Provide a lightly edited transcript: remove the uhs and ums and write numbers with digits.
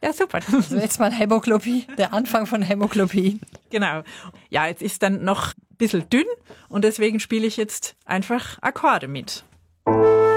Ja, super. Also jetzt mal Hämoglobin, der Anfang von Hämoglobin. Genau. Ja, jetzt ist dann noch ein bisschen dünn und deswegen spiele ich jetzt einfach Akkorde mit.